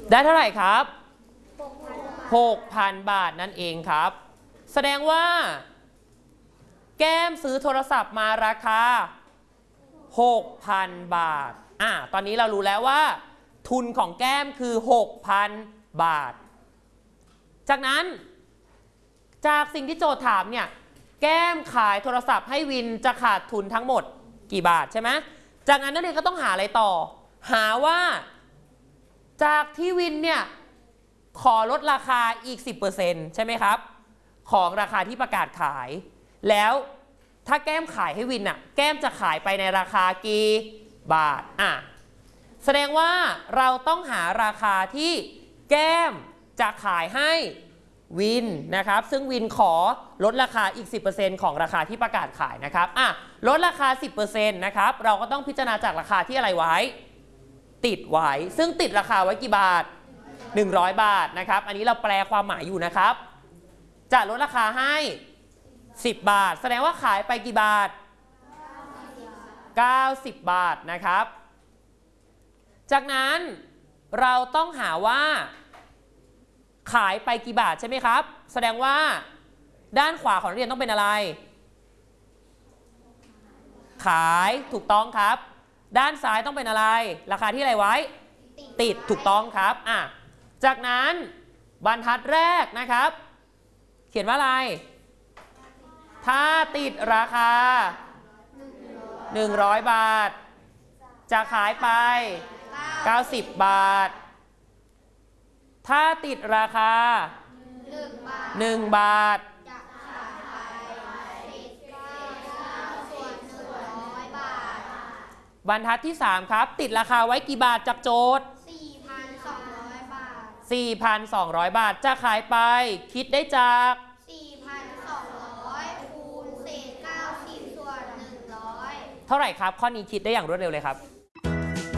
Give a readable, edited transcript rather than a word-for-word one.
ได้เท่าไหร่ครับ 6,000 บาทนั่นเองครับแสดงว่าแก้มซื้อโทรศัพท์มาราคา 6,000 บาทตอนนี้เรารู้แล้วว่าทุนของแก้มคือ 6,000 บาทจากนั้นจากสิ่งที่โจทย์ถามเนี่ยแก้มขายโทรศัพท์ให้วินจะขาดทุนทั้งหมดกี่บาทใช่ไหมจากนั้นนักเรียนก็ต้องหาอะไรต่อหาว่าจากที่วินเนี่ยขอลดราคาอีก 10% ใช่ไหมครับของราคาที่ประกาศขายแล้วถ้าแก้มขายให้วินแก้มจะขายไปในราคากี่บาทแสดงว่าเราต้องหาราคาที่แก้มจะขายให้วินนะครับซึ่งวินขอลดราคาอีก 10% ของราคาที่ประกาศขายนะครับลดราคา 10% นะครับเราก็ต้องพิจารณาจากราคาที่อะไรไว้ติดไว้ซึ่งติดราคาไว้กี่บาท100 บาทนะครับอันนี้เราแปลความหมายอยู่นะครับจะลดราคาให้10 บาทแสดงว่าขายไปกี่บาท90 บาทนะครับจากนั้นเราต้องหาว่าขายไปกี่บาทใช่ไหมครับแสดงว่าด้านขวาของนักเรียนต้องเป็นอะไรขายถูกต้องครับด้านซ้ายต้องเป็นอะไรราคาที่อะไรไว้ติดถูกต้องครับจากนั้นบรรทัดแรกนะครับเขียนว่าอะไรถ้าติดราคา100 บาทจะขายไป90 บาทถ้าติดราคา1 บาทบรรทัดที่3ครับติดราคาไว้กี่บาทจากโจทย์ 4,200 บาท 4,200 บาทจะขายไปคิดได้จาก 4,200 คูณเศษ90 ส่วน 100เท่าไหร่ครับข้อนี้คิดได้อย่างรวดเร็วเลยครับ